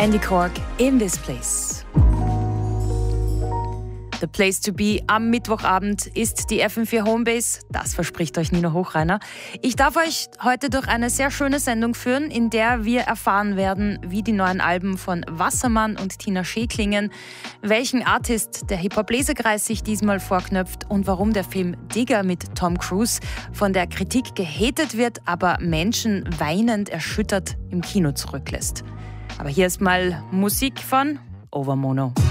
Andy Cork, In This Place. The Place to Be am Mittwochabend ist die FM4 Homebase. Das verspricht euch Nina Hochreiner. Ich darf euch heute durch eine sehr schöne Sendung führen, in der wir erfahren werden, wie die neuen Alben von Wassermann und Tina Schee klingen, welchen Artist der Hip-Hop-Lesekreis sich diesmal vorknöpft und warum der Film Digger mit Tom Cruise von der Kritik gehatet wird, aber Menschen weinend erschüttert im Kino zurücklässt. Aber hier ist mal Musik von Overmono.